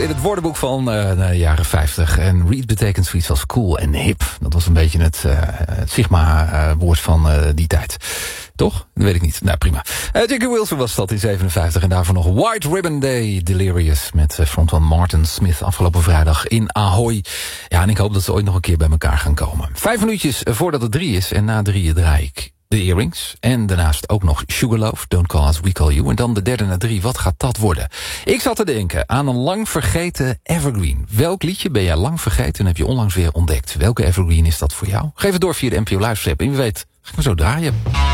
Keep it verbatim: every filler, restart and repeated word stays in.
In het woordenboek van uh, de jaren vijftig. En read betekent zoiets als cool en hip. Dat was een beetje het, uh, het Sigma-woord uh, van uh, die tijd. Toch? Dat weet ik niet. Nou, prima. Uh, Jackie Wilson was dat in zevenenvijftig. En daarvoor nog White Ribbon Day, Delirious. Met uh, frontman Martin Smith afgelopen vrijdag in Ahoy. Ja, en ik hoop dat ze ooit nog een keer bij elkaar gaan komen. Vijf minuutjes voordat het drie is. En na drieën draai ik de Earrings. En daarnaast ook nog Sugarloaf, Don't Call Us, We Call You. En dan de derde na drie, wat gaat dat worden? Ik zat te denken aan een lang vergeten evergreen. Welk liedje ben jij lang vergeten en heb je onlangs weer ontdekt? Welke evergreen is dat voor jou? Geef het door via de N P O Luisterapp. En wie weet, ga ik me zo draaien.